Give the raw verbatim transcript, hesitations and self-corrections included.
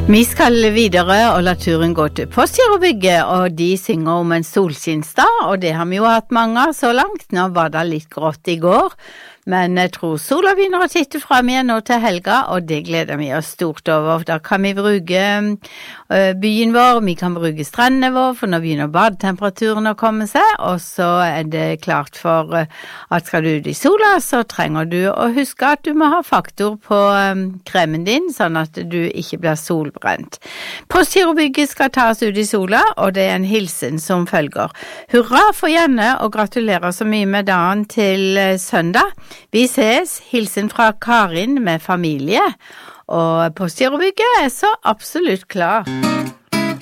Vi skal videre og la turen gå til Postgirobygget, og de synger om en solskinnsdag, og det har vi jo hatt mange av så langt. Nå var det litt grått i går, men jeg tror sola begynner å titte frem igjen nå til helga, og det gleder vi oss stort over. Da kan vi bruke byen vår, vi kan bruke strandene vår, for nå begynner badetemperaturen å komme seg, og så er det klart for at skal du ut i sola, så trenger du å huske at du må ha faktor på kremen din, sånn at du ikke blir solbrent. Postgirobygget skal ta oss ut i sola, og det er en hilsen som følger. Hurra for Janne, og gratulerer så mye med dagen til søndag. Vi ses, hilsen fra Karin med familie, og Postgirobygget er så absolutt klar.